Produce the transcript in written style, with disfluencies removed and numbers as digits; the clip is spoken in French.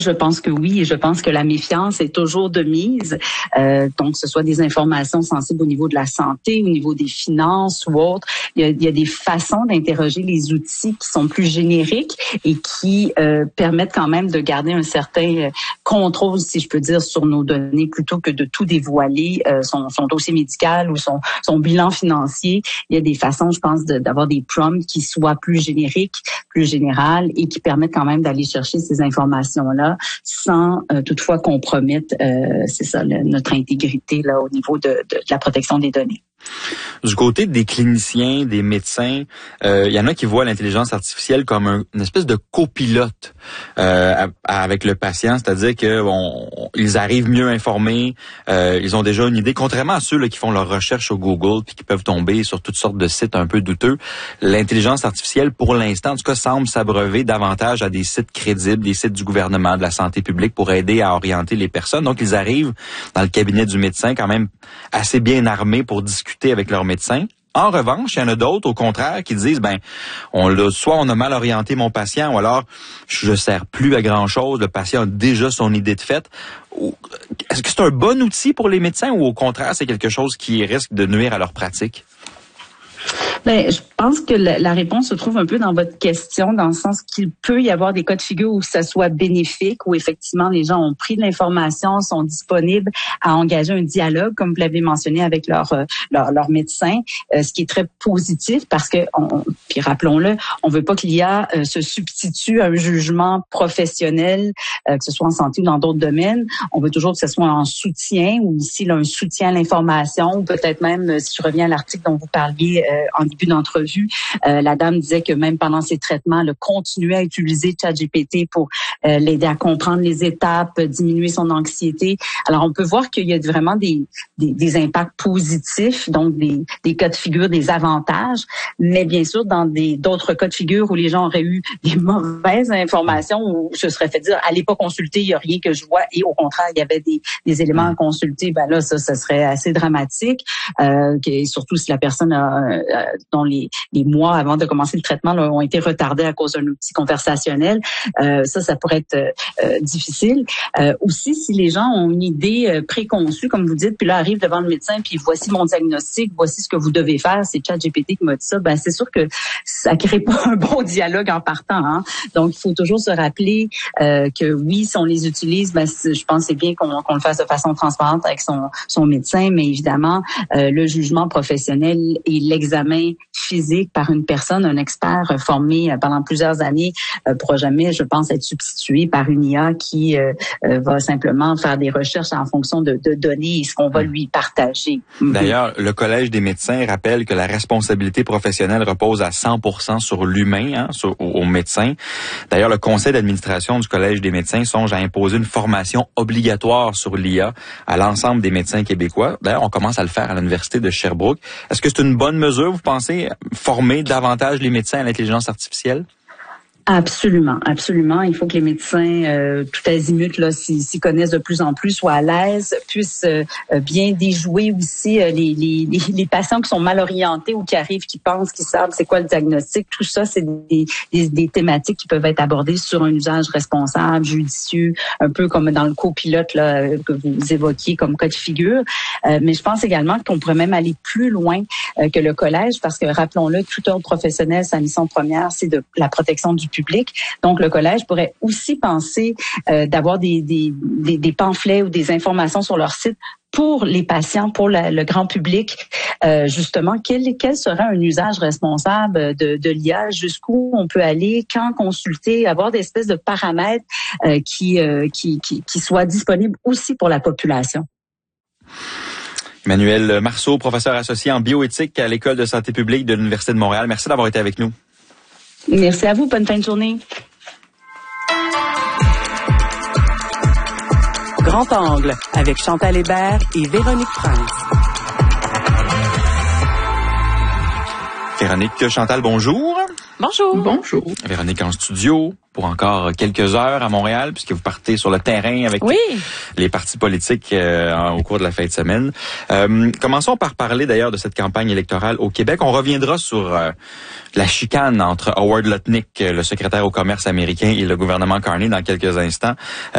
je pense que oui, et je pense que la méfiance est toujours de mise. Donc, que ce soit des informations sensibles au niveau de la santé, au niveau des finances ou autres, il y a des façons d'interroger les outils qui sont plus génériques et qui permettent quand même de garder un certain contrôle, si je peux dire, sur nos données, plutôt que de tout dévoiler, son dossier médical ou son bilan financier. Il y a des façons, je pense, d'avoir des prompts qui soient plus génériques, plus générales et qui permettent quand même d'aller chercher ces informations-là sans toutefois compromettre, c'est ça, notre intégrité là au niveau de la protection des données. Du côté des cliniciens, des médecins, il y en a qui voient l'intelligence artificielle comme une espèce de copilote avec le patient, c'est-à-dire que ils arrivent mieux informés, ils ont déjà une idée, contrairement à ceux là, qui font leur recherche sur Google puis qui peuvent tomber sur toutes sortes de sites un peu douteux. L'intelligence artificielle, pour l'instant, en tout cas, semble s'abreuver davantage à des sites crédibles, des sites du gouvernement, de la santé publique pour aider à orienter les personnes. Donc, ils arrivent dans le cabinet du médecin quand même assez bien armés pour discuter avec leur médecin. En revanche, il y en a d'autres, au contraire, qui disent, soit on a mal orienté mon patient, ou alors je sers plus à grand chose, le patient a déjà son idée de fait. Est-ce que c'est un bon outil pour les médecins ou au contraire, c'est quelque chose qui risque de nuire à leur pratique? Je pense que la réponse se trouve un peu dans votre question, dans le sens qu'il peut y avoir des cas de figure où ça soit bénéfique, où effectivement les gens ont pris de l'information, sont disponibles à engager un dialogue, comme vous l'avez mentionné, avec leur médecin, ce qui est très positif parce que, puis rappelons-le, on veut pas que l'IA se substitue à un jugement professionnel, que ce soit en santé ou dans d'autres domaines. On veut toujours que ce soit en soutien, ou ici là, un soutien à l'information, ou peut-être même, si je reviens à l'article dont vous parliez en début d'entrevue, la dame disait que même pendant ses traitements, elle continuait à utiliser ChatGPT pour l'aider à comprendre les étapes, diminuer son anxiété. Alors, on peut voir qu'il y a vraiment des impacts positifs, donc des cas de figure, des avantages, mais bien sûr, dans d'autres cas de figure où les gens auraient eu des mauvaises informations, où se serait fait dire, allez pas consulter, il y a rien que je vois, et au contraire, il y avait des éléments à consulter, là, ça serait assez dramatique, et surtout si la personne dont les mois avant de commencer le traitement là, ont été retardés à cause d'un outil conversationnel. Ça pourrait être difficile. Aussi, si les gens ont une idée préconçue, comme vous dites, puis là arrivent devant le médecin, puis voici mon diagnostic, voici ce que vous devez faire, c'est ChatGPT qui m'a dit ça, c'est sûr que ça crée pas un bon dialogue en partant. Hein? Donc, il faut toujours se rappeler que oui, si on les utilise, je pense que c'est bien qu'on le fasse de façon transparente avec son médecin, mais évidemment, le jugement professionnel et l'examen physique par une personne, un expert formé pendant plusieurs années, pourra jamais, je pense, être substitué par une IA qui va simplement faire des recherches en fonction de données et ce qu'on va lui partager. D'ailleurs, le Collège des médecins rappelle que la responsabilité professionnelle repose à 100% sur l'humain, au médecin. D'ailleurs, le conseil d'administration du Collège des médecins songe à imposer une formation obligatoire sur l'IA à l'ensemble des médecins québécois. D'ailleurs, on commence à le faire à l'Université de Sherbrooke. Est-ce que c'est une bonne mesure, vous pensez, former davantage les médecins à l'intelligence artificielle? Absolument, absolument. Il faut que les médecins, tout azimut, là, s'y connaissent de plus en plus, soient à l'aise, puissent bien déjouer aussi les patients qui sont mal orientés ou qui arrivent, qui pensent, qui savent c'est quoi le diagnostic. Tout ça, c'est des thématiques qui peuvent être abordées sur un usage responsable, judicieux, un peu comme dans le copilote là que vous évoquiez comme cas de figure. Mais je pense également qu'on pourrait même aller plus loin que le collège, parce que rappelons-le, tout ordre professionnel, sa mission première, c'est de la protection du public. Donc, le collège pourrait aussi penser d'avoir des pamphlets ou des informations sur leur site pour les patients, pour le grand public, justement, quel serait un usage responsable de l'IA, jusqu'où on peut aller, quand consulter, avoir des espèces de paramètres qui soient disponibles aussi pour la population. Emmanuelle Marceau, professeur associé en bioéthique à l'École de santé publique de l'Université de Montréal. Merci d'avoir été avec nous. Merci à vous. Bonne fin de journée. Grand Angle avec Chantal Hébert et Véronique Prince. Véronique, Chantal, bonjour. Bonjour. Bonjour. Véronique en studio pour encore quelques heures à Montréal, puisque vous partez sur le terrain avec les partis politiques au cours de la fin de semaine. Commençons par parler d'ailleurs de cette campagne électorale au Québec. On reviendra sur la chicane entre Howard Lutnick, le secrétaire au commerce américain, et le gouvernement Carney dans quelques instants.